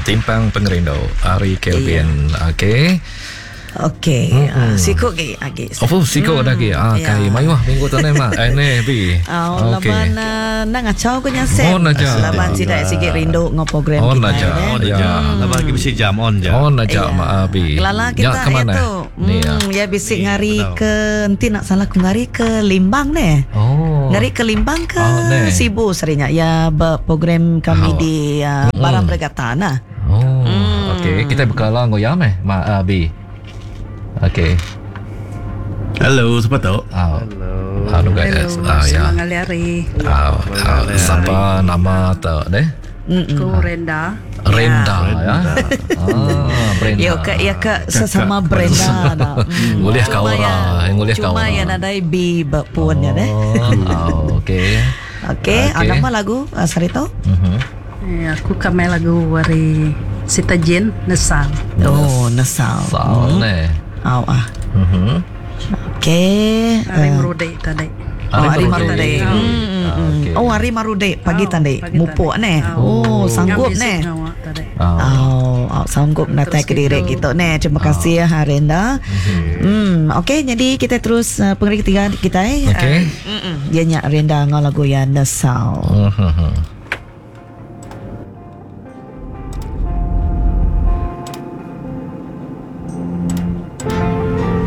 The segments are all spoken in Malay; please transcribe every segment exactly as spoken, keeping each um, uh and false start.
Timpang Pengerindo Ari Kelvin. Iya. Okey. Okey, mm-hmm. uh, sikut lagi lagi. Oh, sikut lagi. Ah, ya. kai mayuh minggu tu ni mah. Eh ni bi. Oh, okey. Laban uh, nang acau ko nya set. Oh, naja. Laban sidak sikit rindu ngo program oh, kita. Naja. Oh, naja. Ya. Laban lagi mesti jam on je. Oh, naja mak bi. Lala kita ya tu. Ni ya. Hmm, ya bisik ngari ke enti nak salah ku ngari ke Limbang ne. Oh. Ngari ke Limbang ke oh, Sibu serinya ya program kami oh. di uh, Barang mm. Pergata nah. Oh. Mm. Okey, kita berkala ngoyam eh mak uh, bi. Okey. Halo, siapa tu? Oh. Halo. Halo guys. Ah ya. Semangat hari. Ah, siapa nama tu deh? Ku Renda. Renda ya. Ah, Brenda. Ya ke ya ke sesama Brenda dah. Boleh kau lah, boleh kau. Cuma yang ada bi pun ya deh. Oh, okey. Okey, ada apa lagu Sarito? Mhm. Eh, aku kamai lagu dari Sita Jin Nesal. Oh, Nesal. Nesal ne. Aw ah. Mhm. Okey. Hari Marude tadi. Oh, hari Marude. Oh, hari Marude pagi tadi. Mupuk ne. Oh, sanggup ne. Oh, oh sanggup nak tak kediri gitu ne. Terima kasih ya Harenda. Hmm, okey jadi kita terus uh, pengeri ketiga kita eh. Okey. Uh, dia nyak Renda ngau lagu yang Nesal. Mhm.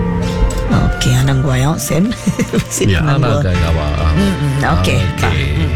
Okey, anang gua ya sen. Ya, anak gaya. Okey.